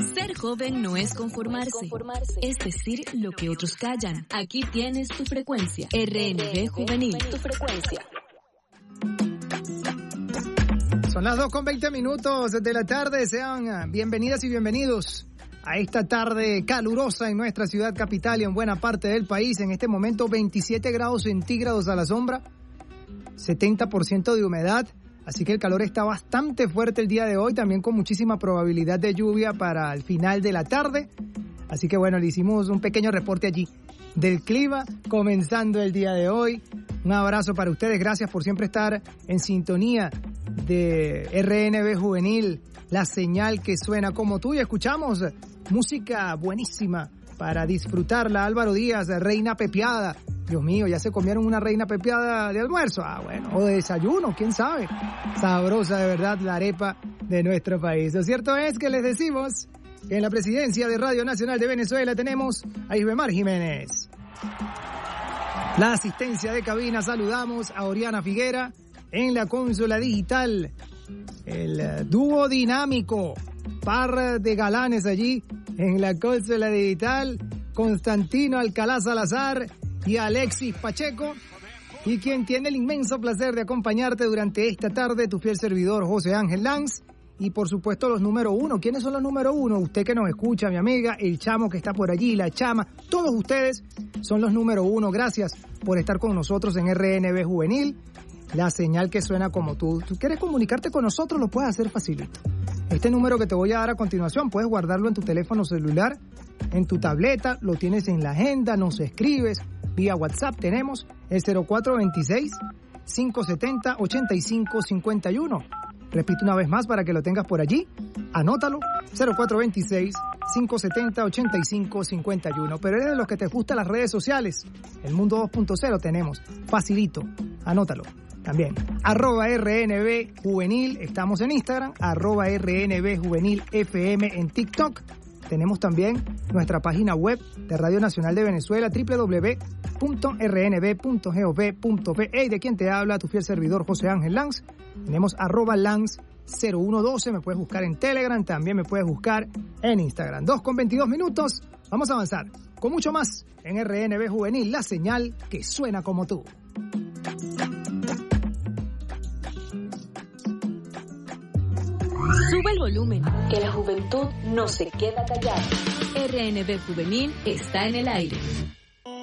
Ser joven no es conformarse, es decir lo que otros callan. Aquí tienes tu frecuencia. RNB Juvenil, tu frecuencia. Son las 2:20 de la tarde. Sean bienvenidas y bienvenidos a esta tarde calurosa en nuestra ciudad capital y en buena parte del país. En este momento 27 grados centígrados a la sombra, 70% de humedad. Así que el calor está bastante fuerte el día de hoy, también con muchísima probabilidad de lluvia para el final de la tarde. Así que bueno, le hicimos un pequeño reporte allí del clima, comenzando el día de hoy. Un abrazo para ustedes, gracias por siempre estar en sintonía de RNB Juvenil, la señal que suena como tú. Y escuchamos música buenísima para disfrutarla. Álvaro Díaz, Reina Pepiada. Dios mío, ¿ya se comieron una reina pepiada de almuerzo? Ah, bueno, o de desayuno, quién sabe. Sabrosa de verdad la arepa de nuestro país. Lo cierto es que les decimos que en la presidencia de Radio Nacional de Venezuela tenemos a Isbemar Jiménez. La asistencia de cabina, saludamos a Oriana Figuera. En la consola digital, el dúo dinámico, par de galanes allí en la consola digital, Constantino Alcalá Salazar y Alexis Pacheco, y quien tiene el inmenso placer de acompañarte durante esta tarde, tu fiel servidor José Ángel Lanz, y por supuesto los número uno. ¿Quiénes son los número uno? Usted que nos escucha, mi amiga, el chamo que está por allí, la chama, todos ustedes son los número uno. Gracias por estar con nosotros en RNB Juvenil, la señal que suena como tú. ¿Tú quieres comunicarte con nosotros? Lo puedes hacer facilito. Este número que te voy a dar a continuación, puedes guardarlo en tu teléfono celular, en tu tableta, lo tienes en la agenda, nos escribes. Vía WhatsApp tenemos el 0426-570-8551. Repito una vez más para que lo tengas por allí. Anótalo, 0426-570-8551. Pero eres de los que te gustan las redes sociales. El mundo 2.0 tenemos. Facilito. Anótalo. También. @RNB Juvenil. Estamos en Instagram. @RNB Juvenil FM en TikTok. Tenemos también nuestra página web de Radio Nacional de Venezuela, www.rnb.gov.be. Y de quien te habla, tu fiel servidor José Ángel Lanz. Tenemos @Lanz0112, me puedes buscar en Telegram, también me puedes buscar en Instagram. 2:22. Vamos a avanzar con mucho más en RNB Juvenil, la señal que suena como tú. Sube el volumen, que la juventud no se queda callada. RNB Juvenil está en el aire.